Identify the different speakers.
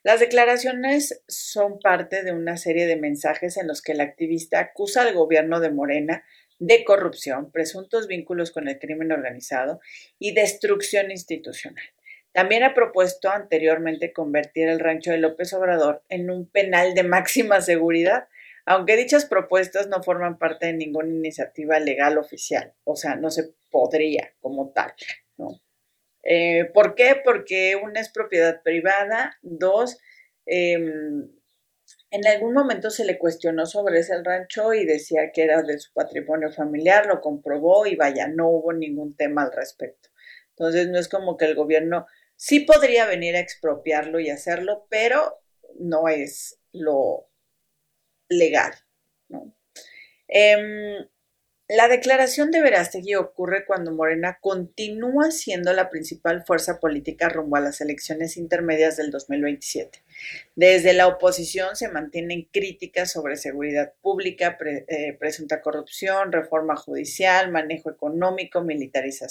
Speaker 1: Las declaraciones son parte de una serie de mensajes en los que el activista acusa al gobierno de Morena de corrupción, presuntos vínculos con el crimen organizado y destrucción institucional. También ha propuesto anteriormente convertir el rancho de López Obrador en un penal de máxima seguridad, aunque dichas propuestas no forman parte de ninguna iniciativa legal oficial, o sea, no se podría como tal, ¿no? ¿Por qué? Porque una es propiedad privada, dos, en algún momento se le cuestionó sobre ese rancho y decía que era de su patrimonio familiar, lo comprobó y vaya, no hubo ningún tema al respecto. Entonces no es como que el gobierno sí podría venir a expropiarlo y hacerlo, pero no es lo legal, ¿no? La declaración de Verástegui ocurre cuando Morena continúa siendo la principal fuerza política rumbo a las elecciones intermedias del 2027. Desde la oposición se mantienen críticas sobre seguridad pública, presunta corrupción, reforma judicial, manejo económico, militarización